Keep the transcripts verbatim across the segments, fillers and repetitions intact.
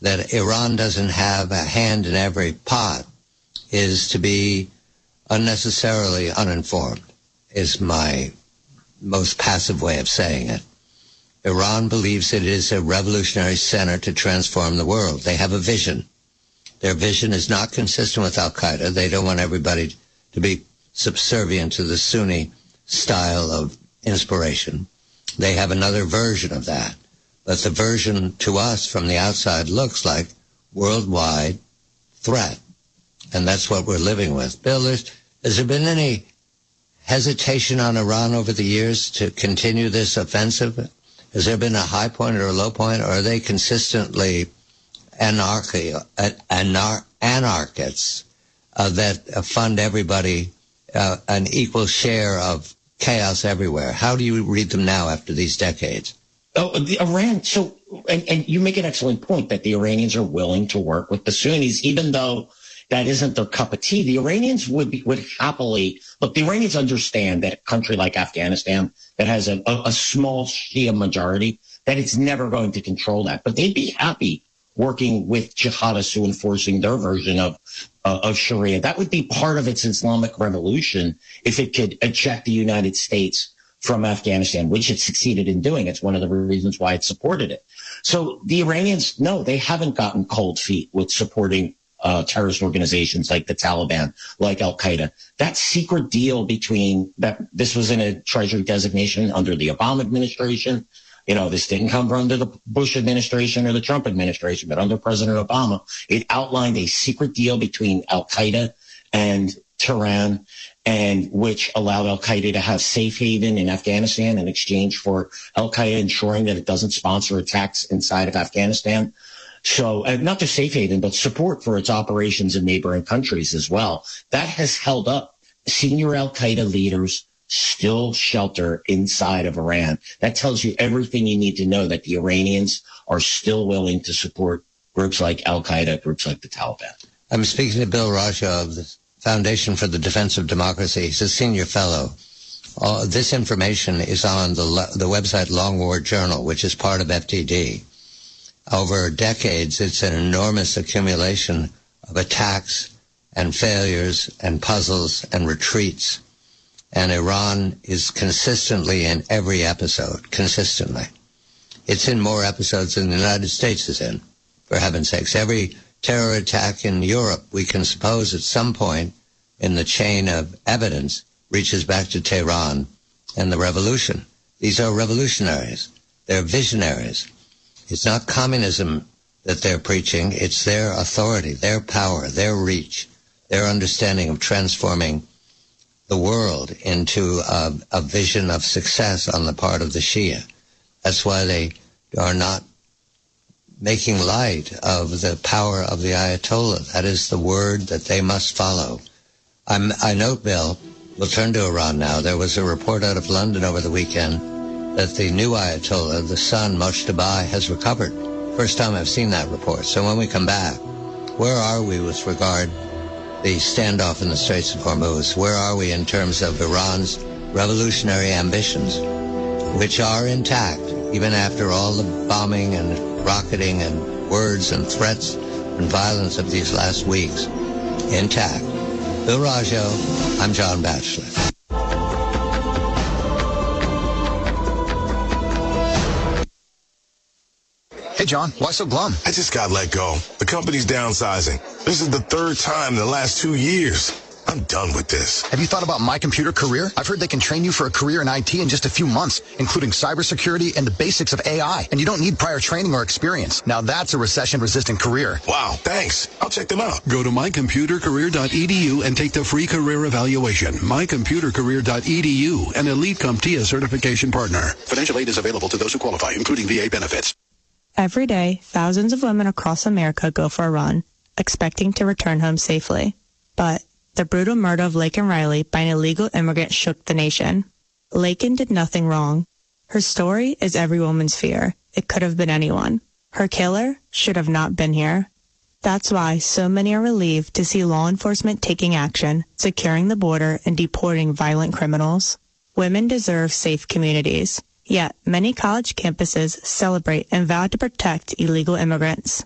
that Iran doesn't have a hand in every pot is to be unnecessarily uninformed, is my most passive way of saying it. Iran believes it is a revolutionary center to transform the world. They have a vision. Their vision is not consistent with Al-Qaeda. They don't want everybody to be subservient to the Sunni style of inspiration. They have another version of that. But the version to us from the outside looks like worldwide threat. And that's what we're living with. Bill, there's, has there been any hesitation on Iran over the years to continue this offensive? Has there been a high point or a low point, or are they consistently anarchy, anar- anarchists uh, that uh, fund everybody uh, an equal share of chaos everywhere? How do you read them now after these decades? Oh, the Iran. So, and, and you make an excellent point that the Iranians are willing to work with the Sunnis, even though that isn't their cup of tea. The Iranians would be, would happily look. The Iranians understand that a country like Afghanistan that has a, a, a small Shia majority, that it's never going to control that, but they'd be happy working with jihadists who enforcing their version of uh, of Sharia. That would be part of its Islamic revolution if it could eject the United States from Afghanistan, which it succeeded in doing. It's one of the reasons why it supported it. So the Iranians, no, they haven't gotten cold feet with supporting uh, terrorist organizations like the Taliban, like Al-Qaeda. That secret deal between that, this was in a Treasury designation under the Obama administration. You know, this didn't come from under the Bush administration or the Trump administration, but under President Obama, it outlined a secret deal between Al-Qaeda and Tehran, and which allowed Al-Qaeda to have safe haven in Afghanistan in exchange for Al-Qaeda ensuring that it doesn't sponsor attacks inside of Afghanistan. So uh, not just safe haven, but support for its operations in neighboring countries as well. That has held up. Senior Al-Qaeda leaders still shelter inside of Iran. That tells you everything you need to know, that the Iranians are still willing to support groups like Al-Qaeda, groups like the Taliban. I'm speaking to Bill Raja of the Foundation for the Defense of Democracy. He's a senior fellow. Uh, this information is on the, the website Long War Journal, which is part of F T D. Over decades, it's an enormous accumulation of attacks and failures and puzzles and retreats. And Iran is consistently in every episode, consistently. It's in more episodes than the United States is in, for heaven's sakes. Every terror attack in Europe, we can suppose at some point in the chain of evidence, reaches back to Tehran and the revolution. These are revolutionaries. They're visionaries. It's not communism that they're preaching. It's their authority, their power, their reach, their understanding of transforming the world into a, a vision of success on the part of the Shia. That's why they are not making light of the power of the Ayatollah. That is the word that they must follow. I'm, I note, Bill, we'll turn to Iran now. There was a report out of London over the weekend that the new Ayatollah, the son, Mojtaba, has recovered. First time I've seen that report. So when we come back, where are we with regard the standoff in the Straits of Hormuz? Where are we in terms of Iran's revolutionary ambitions, which are intact, even after all the bombing and rocketing and words and threats and violence of these last weeks? Intact. Bill Rajo, I'm John Batchelor. Hey, John, why so glum? I just got let go. The company's downsizing. This is the third time in the last two years. I'm done with this. Have you thought about My Computer Career? I've heard they can train you for a career in I T in just a few months, including cybersecurity and the basics of A I. And you don't need prior training or experience. Now that's a recession-resistant career. Wow, thanks. I'll check them out. Go to my computer career dot e d u and take the free career evaluation. my computer career dot e d u, an elite CompTIA certification partner. Financial aid is available to those who qualify, including V A benefits. Every day, thousands of women across America go for a run, expecting to return home safely. But the brutal murder of Laken Riley by an illegal immigrant shook the nation. Laken did nothing wrong. Her story is every woman's fear. It could have been anyone. Her killer should have not been here. That's why so many are relieved to see law enforcement taking action, securing the border, and deporting violent criminals. Women deserve safe communities. Yet, many college campuses celebrate and vow to protect illegal immigrants.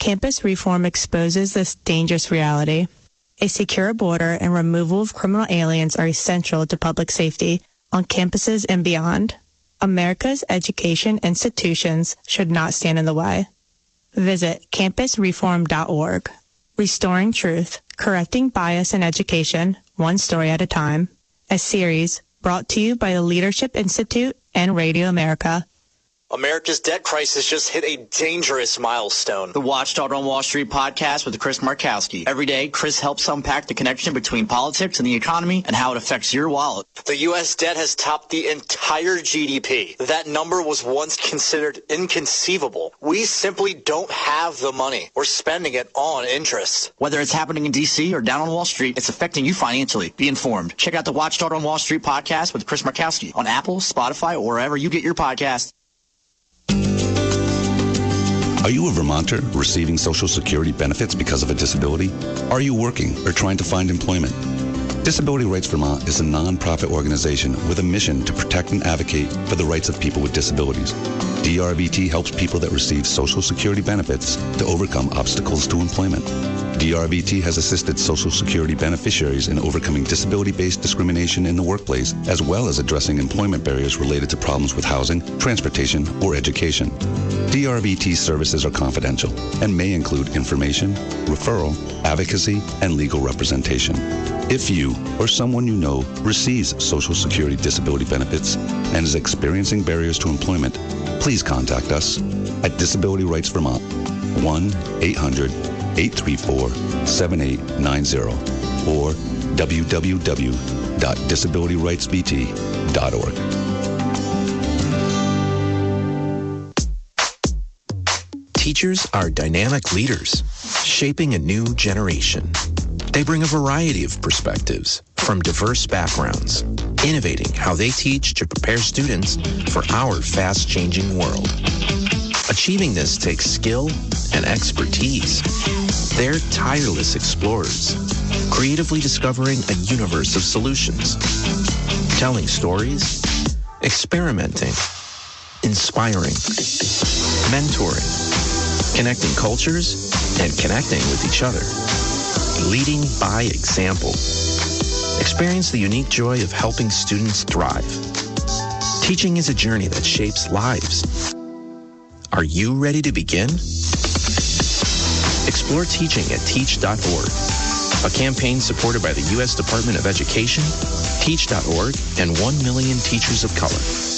Campus reform exposes this dangerous reality. A secure border and removal of criminal aliens are essential to public safety on campuses and beyond. America's education institutions should not stand in the way. Visit campus reform dot org. Restoring Truth, Correcting Bias in Education, One Story at a Time. A series brought to you by the Leadership Institute and Radio America. America's debt crisis just hit a dangerous milestone. The Watchdog on Wall Street podcast with Chris Markowski. Every day, Chris helps unpack the connection between politics and the economy and how it affects your wallet. The U S debt has topped the entire G D P. That number was once considered inconceivable. We simply don't have the money. We're spending it on interest. Whether it's happening in D C or down on Wall Street, it's affecting you financially. Be informed. Check out the Watchdog on Wall Street podcast with Chris Markowski on Apple, Spotify, or wherever you get your podcasts. Are you a Vermonter receiving Social Security benefits because of a disability? Are you working or trying to find employment? Disability Rights Vermont is a non-profit organization with a mission to protect and advocate for the rights of people with disabilities. D R V T helps people that receive Social Security benefits to overcome obstacles to employment. D R V T has assisted Social Security beneficiaries in overcoming disability-based discrimination in the workplace, as well as addressing employment barriers related to problems with housing, transportation, or education. D R V T services are confidential and may include information, referral, advocacy, and legal representation. If you or someone you know receives Social Security disability benefits and is experiencing barriers to employment, please contact us at Disability Rights Vermont, one eight hundred eight three four seven eight nine zero or w w w dot disability rights v t dot org. Teachers are dynamic leaders, shaping a new generation. They bring a variety of perspectives from diverse backgrounds, innovating how they teach to prepare students for our fast-changing world. Achieving this takes skill and expertise. They're tireless explorers, creatively discovering a universe of solutions, telling stories, experimenting, inspiring, mentoring, connecting cultures, and connecting with each other. Leading by example. Experience the unique joy of helping students thrive. Teaching is a journey that shapes lives. Are you ready to begin? Explore teaching at teach dot org, a campaign supported by the U S Department of Education, teach dot org, and one million teachers of color.